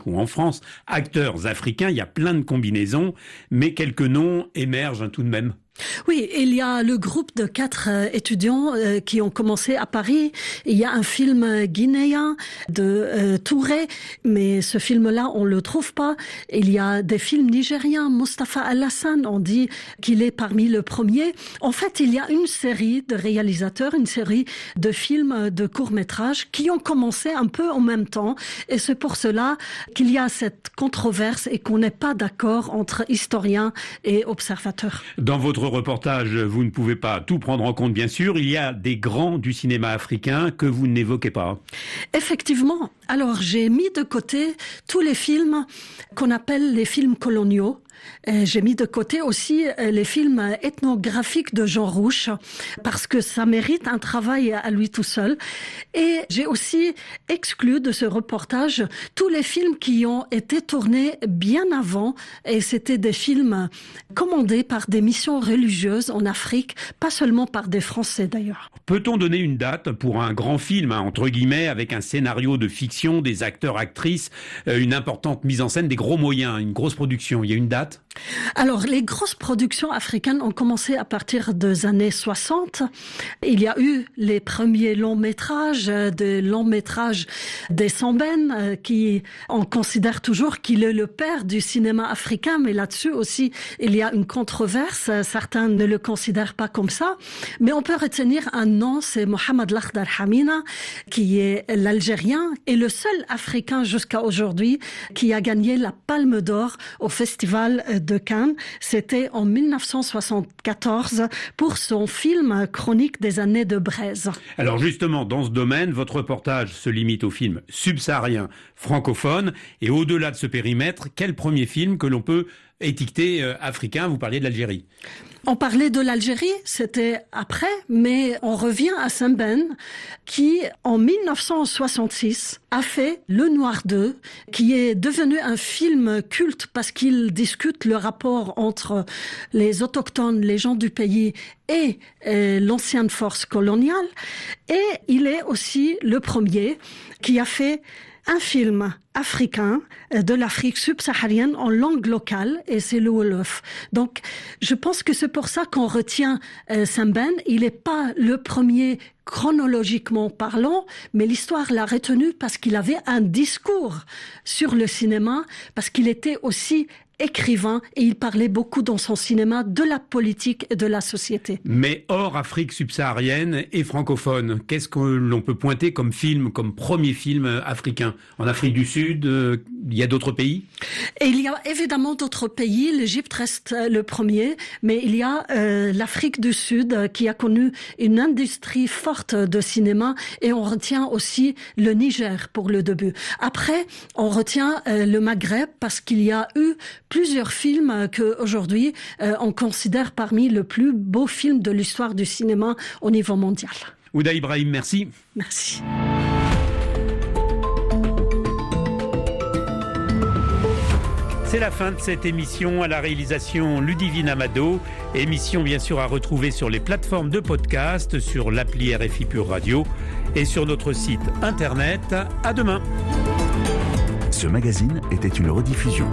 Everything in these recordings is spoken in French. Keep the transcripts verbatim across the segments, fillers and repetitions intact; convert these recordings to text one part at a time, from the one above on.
Afrique ou en France, acteurs africains, il y a plein de combinaisons, mais quelques noms émergent tout de même. Oui, il y a le groupe de quatre euh, étudiants euh, qui ont commencé à Paris. Il y a un film euh, guinéen de euh, Touré, mais ce film-là, on le trouve pas. Il y a des films nigériens. Mustapha Alassane, on dit qu'il est parmi les premiers. En fait, il y a une série de réalisateurs, une série de films de courts-métrages qui ont commencé un peu en même temps. Et c'est pour cela qu'il y a cette controverse et qu'on n'est pas d'accord entre historiens et observateurs. Dans votre reportage, vous ne pouvez pas tout prendre en compte, bien sûr. Il y a des grands du cinéma africain que vous n'évoquez pas. Effectivement. Alors, j'ai mis de côté tous les films qu'on appelle les films coloniaux. Et j'ai mis de côté aussi les films ethnographiques de Jean Rouch parce que ça mérite un travail à lui tout seul. Et j'ai aussi exclu de ce reportage tous les films qui ont été tournés bien avant et c'était des films commandés par des missions religieuses en Afrique, pas seulement par des Français d'ailleurs. Peut-on donner une date pour un grand film, hein, entre guillemets, avec un scénario de fiction, des acteurs, actrices, une importante mise en scène, des gros moyens, une grosse production? Il y a une date? Alors, les grosses productions africaines ont commencé à partir des années soixante. Il y a eu les premiers longs métrages, des longs métrages des Sambène, qui, on considère toujours qu'il est le père du cinéma africain, mais là-dessus aussi, il y a une controverse. Certains ne le considèrent pas comme ça. Mais on peut retenir un nom, c'est Mohamed Lakhdar Hamina, qui est l'Algérien et le seul Africain jusqu'à aujourd'hui qui a gagné la Palme d'Or au Festival de Cannes. C'était en mille neuf cent soixante-quatorze pour son film Chronique des années de Braise. Alors justement, dans ce domaine, votre reportage se limite aux films subsahariens francophones. Et au-delà de ce périmètre, quel premier film que l'on peut étiqueter euh, africain? Vous parliez de l'Algérie. On parlait de l'Algérie, c'était après, mais on revient à Sembène, qui, en mille neuf cent soixante-six, a fait Le Noir deux, qui est devenu un film culte parce qu'il discute le rapport entre les autochtones, les gens du pays et euh, l'ancienne force coloniale. Et il est aussi le premier qui a fait un film africain de l'Afrique subsaharienne en langue locale et c'est le Wolof. Donc, je pense que c'est pour ça qu'on retient euh, Sembène. Il n'est pas le premier chronologiquement parlant, mais l'histoire l'a retenu parce qu'il avait un discours sur le cinéma, parce qu'il était aussi écrivain et il parlait beaucoup dans son cinéma de la politique et de la société. Mais hors Afrique subsaharienne et francophone, qu'est-ce que l'on peut pointer comme film, comme premier film africain? En Afrique du Sud, euh, il y a d'autres pays? Et il y a évidemment d'autres pays. L'Égypte reste le premier, mais il y a euh, l'Afrique du Sud euh, qui a connu une industrie forte de cinéma et on retient aussi le Niger pour le début. Après, on retient euh, le Maghreb parce qu'il y a eu plusieurs films qu'aujourd'hui euh, on considère parmi les plus beaux films de l'histoire du cinéma au niveau mondial. Ouda Ibrahim, merci. Merci. C'est la fin de cette émission. À la réalisation Ludivine Amado. Émission bien sûr à retrouver sur les plateformes de podcast, sur l'appli R F I Pure Radio et sur notre site internet. À demain. Ce magazine était une rediffusion.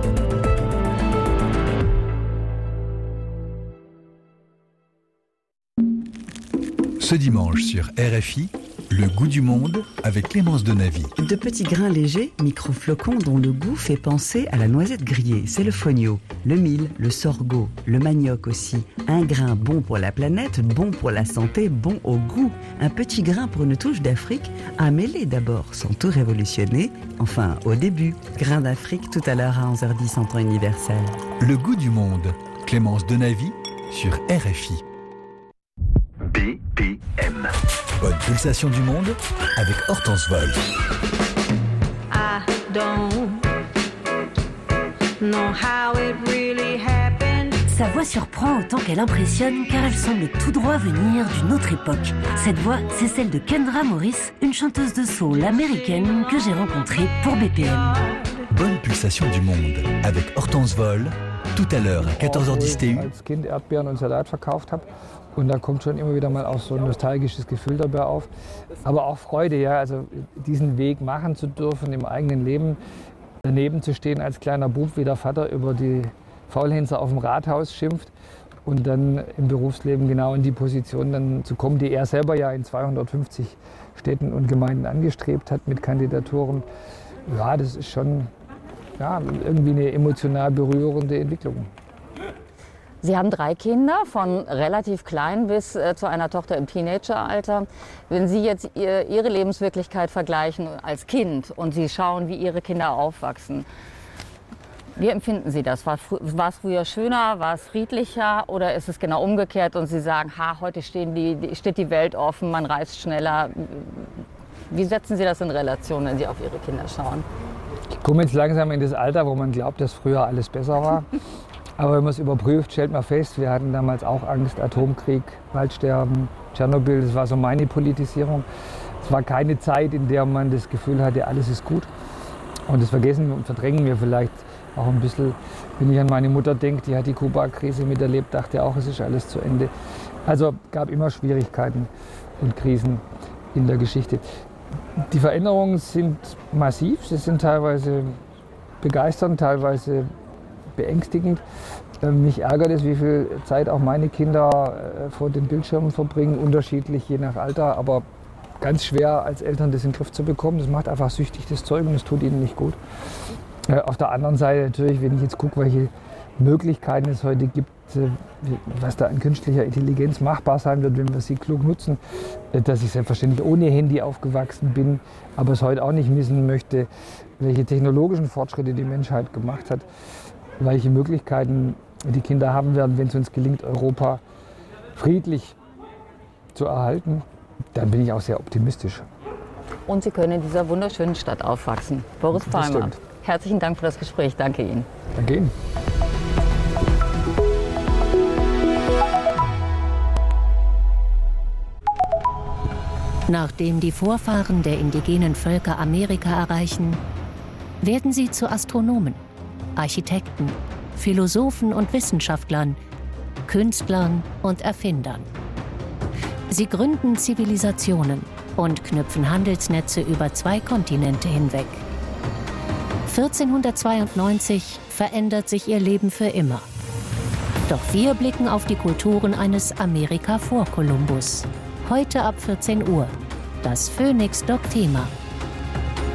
Ce dimanche sur R F I, Le goût du monde avec Clémence Denavy. De petits grains légers, micro-flocons dont le goût fait penser à la noisette grillée. C'est le fonio, le mil, le sorgho, le manioc aussi. Un grain bon pour la planète, bon pour la santé, bon au goût. Un petit grain pour une touche d'Afrique, à mêler d'abord sans tout révolutionner. Enfin, au début. Grain d'Afrique tout à l'heure à onze heures dix en temps universel. Le goût du monde, Clémence Denavy sur R F I. B P M. Bonne pulsation du monde avec Hortense Vol. I don't know how it really happened. Sa voix surprend autant qu'elle impressionne car elle semble tout droit venir d'une autre époque. Cette voix, c'est celle de Kendra Morris, une chanteuse de soul américaine que j'ai rencontrée pour B P M. Bonne pulsation du monde avec Hortense Vol, tout à l'heure à quatorze heures dix T U. Als Kind Erdbeeren und Salat verkauft habe. Und da kommt schon immer wieder mal auch so ein nostalgisches Gefühl dabei auf. Aber auch Freude, ja, also diesen Weg machen zu dürfen im eigenen Leben. daneben zu stehen als kleiner Bub, wie der Vater über die Faulhänser auf dem Rathaus schimpft und dann im Berufsleben genau in die Position dann zu kommen, die er selber ja in zweihundertfünfzig Städten und Gemeinden angestrebt hat mit Kandidaturen. Ja, das ist schon ja, irgendwie eine emotional berührende Entwicklung. Sie haben drei Kinder, von relativ klein bis äh, zu einer Tochter im Teenageralter. Wenn Sie jetzt ihr, Ihre Lebenswirklichkeit vergleichen als Kind und Sie schauen, wie Ihre Kinder aufwachsen, wie empfinden Sie das? War, war es früher schöner, war es friedlicher oder ist es genau umgekehrt und Sie sagen, ha, heute stehen die, steht die Welt offen, man reist schneller. Wie setzen Sie das in Relation, wenn Sie auf Ihre Kinder schauen? Ich komme jetzt langsam in das Alter, wo man glaubt, dass früher alles besser war. Aber wenn man es überprüft, stellt man fest, wir hatten damals auch Angst, Atomkrieg, Waldsterben, Tschernobyl, das war so meine Politisierung. Es war keine Zeit, in der man das Gefühl hatte, alles ist gut. Und das vergessen wir und verdrängen wir vielleicht auch ein bisschen. Wenn ich an meine Mutter denke, die hat die Kuba-Krise miterlebt, dachte auch, es ist alles zu Ende. Also gab immer Schwierigkeiten und Krisen in der Geschichte. Die Veränderungen sind massiv, sie sind teilweise begeisternd, teilweise beängstigend. Mich ärgert es, wie viel Zeit auch meine Kinder vor den Bildschirmen verbringen, unterschiedlich je nach Alter, aber ganz schwer als Eltern das in den Griff zu bekommen. Das macht einfach süchtig, das Zeug, und es tut ihnen nicht gut. Auf der anderen Seite natürlich, wenn ich jetzt gucke, welche Möglichkeiten es heute gibt, was da an künstlicher Intelligenz machbar sein wird, wenn wir sie klug nutzen, dass ich selbstverständlich ohne Handy aufgewachsen bin, aber es heute auch nicht missen möchte, welche technologischen Fortschritte die Menschheit gemacht hat, welche Möglichkeiten die Kinder haben werden, wenn es uns gelingt, Europa friedlich zu erhalten, dann bin ich auch sehr optimistisch. Und Sie können in dieser wunderschönen Stadt aufwachsen. Boris Palmer, herzlichen Dank für das Gespräch. Danke Ihnen. Danke Ihnen. Nachdem die Vorfahren der indigenen Völker Amerika erreichen, werden sie zu Astronomen, Architekten, Philosophen und Wissenschaftlern, Künstlern und Erfindern. Sie gründen Zivilisationen und knüpfen Handelsnetze über zwei Kontinente hinweg. vierzehnhundertzweiundneunzig verändert sich ihr Leben für immer. Doch wir blicken auf die Kulturen eines Amerika vor Kolumbus. Heute ab vierzehn Uhr. Das Phoenix Doc Thema.